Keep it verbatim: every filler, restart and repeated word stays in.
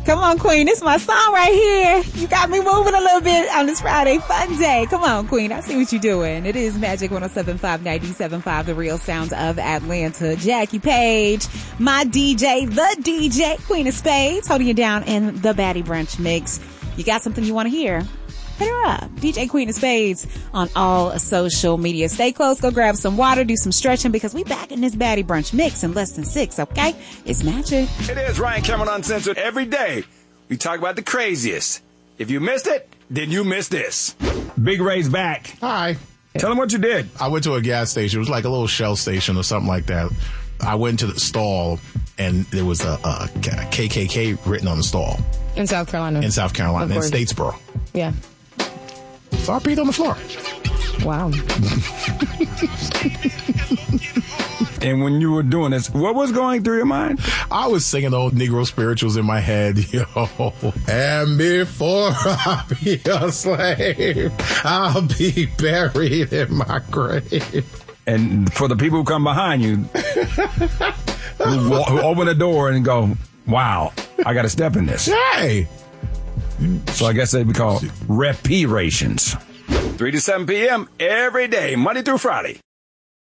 Come on, Queen. It's my song right here. You got me moving a little bit on this Friday fun day. Come on, Queen. I see what you're doing. It is Magic one oh seven point five, ninety-seven point five, the real sound of Atlanta. Jackie Page, my D J, the D J, Queen of Spades, holding you down in the Batty Brunch mix. You got something you want to hear? Hit her up. D J Queen of Spades on all social media. Stay close. Go grab some water. Do some stretching because we back in this Batty Brunch mix in less than six, okay? It's Magic. It is Ryan Cameron Uncensored. Every day we talk about the craziest. If you missed it, then you missed this. Big Ray's back. Hi. Tell him what you did. I went to a gas station. It was like a little Shell station or something like that. I went to the stall, and there was a, a K K K written on the stall. In South Carolina. In South Carolina, in Statesboro. Yeah. So I peed on the floor. Wow. And when you were doing this, what was going through your mind? I was singing old Negro spirituals in my head, yo. And before I be a slave, I'll be buried in my grave. And for the people who come behind you, who, walk, who open the door and go, wow, I got to step in this. Hey. So I guess they'd be called reparations. three to seven p.m. every day, Monday through Friday.